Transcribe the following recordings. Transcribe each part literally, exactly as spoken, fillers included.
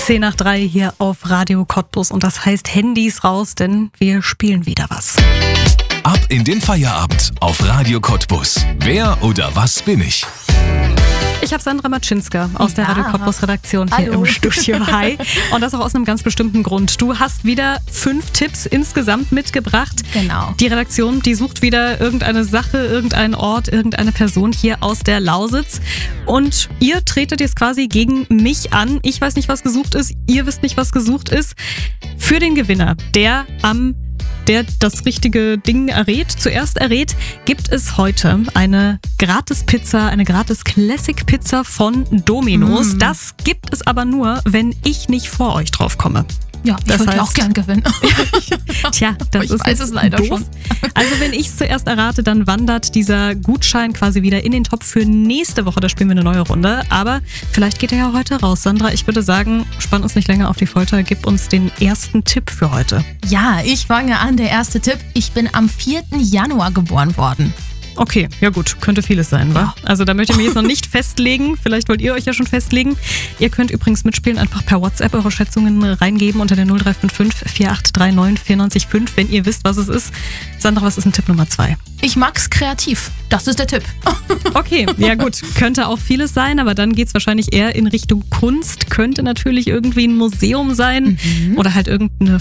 zehn nach drei hier auf Radio Cottbus und das heißt Handys raus, denn wir spielen wieder was. Ab in den Feierabend auf Radio Cottbus. Wer oder was bin ich? Ich habe Sandra Matschinska aus der Ja. Radio Cottbus Redaktion hier Hallo. im Studio. Hi. Und das auch aus einem ganz bestimmten Grund. Du hast wieder fünf Tipps insgesamt mitgebracht. Genau. Die Redaktion, die sucht wieder irgendeine Sache, irgendeinen Ort, irgendeine Person hier aus der Lausitz. Und ihr tretet jetzt quasi gegen mich an. Ich weiß nicht, was gesucht ist. Ihr wisst nicht, was gesucht ist. Für den Gewinner, der am der das richtige Ding errät, zuerst errät, gibt es heute eine Gratis-Pizza, eine Gratis-Classic-Pizza von Domino's. Mm. Das gibt es aber nur, wenn ich nicht vor euch drauf komme. Ja, ich Das würde heißt- auch gern gewinnen. Tja, das Ich ist weiß jetzt es leider doof. schon. Also wenn ich es zuerst errate, dann wandert dieser Gutschein quasi wieder in den Topf für nächste Woche. Da spielen wir eine neue Runde. Aber vielleicht geht er ja heute raus. Sandra, ich würde sagen, spann uns nicht länger auf die Folter. Gib uns den ersten Tipp für heute. Ja, ich fange an. Der erste Tipp. Ich bin am vierten Januar geboren worden. Okay, ja gut, könnte vieles sein, wa? Ja. Also da möchte ich mich jetzt noch nicht festlegen. Vielleicht wollt ihr euch ja schon festlegen. Ihr könnt übrigens mitspielen, einfach per WhatsApp eure Schätzungen reingeben unter der null drei fünf fünf, vier acht drei neun, vier neun fünf, wenn ihr wisst, was es ist. Sandra, was ist ein Tipp Nummer zwei? Ich mag's kreativ. Das ist der Tipp. Okay, ja gut, könnte auch vieles sein, aber dann geht's wahrscheinlich eher in Richtung Kunst. Könnte natürlich irgendwie ein Museum sein oder halt irgendeine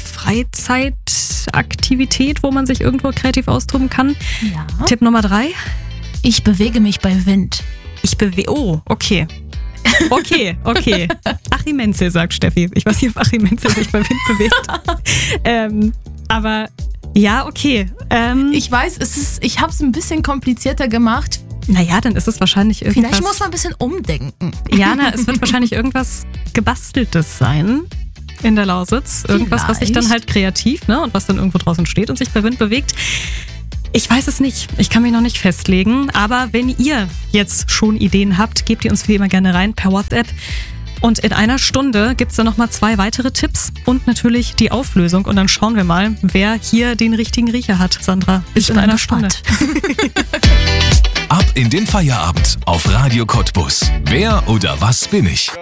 Freizeitaktivität, wo man sich irgendwo kreativ austoben kann. Ja. Tipp Nummer drei. Ich bewege mich bei Wind. Ich bewege. Oh, okay. Okay, okay. Achim Menzel, sagt Steffi. Ich weiß nicht, ob Achim Menzel sich bei Wind bewegt. ähm, aber ja, okay. Ähm, Ich weiß, es ist, ich habe es ein bisschen komplizierter gemacht. naja, dann ist es wahrscheinlich irgendwas. Vielleicht muss man ein bisschen umdenken. Ja, na, es wird wahrscheinlich irgendwas Gebasteltes sein in der Lausitz. Irgendwas, was sich dann Vielleicht. halt kreativ, ne, und was dann irgendwo draußen steht und sich bei Wind bewegt. Ich weiß es nicht. Ich kann mich noch nicht festlegen. Aber wenn ihr jetzt schon Ideen habt, gebt ihr uns wie immer gerne rein per WhatsApp. Und in einer Stunde gibt es dann nochmal zwei weitere Tipps und natürlich die Auflösung. Und dann schauen wir mal, wer hier den richtigen Riecher hat, Sandra. Bis Ich in bin einer gespannt. Stunde. Ab in den Feierabend auf Radio Cottbus. Wer oder was bin ich?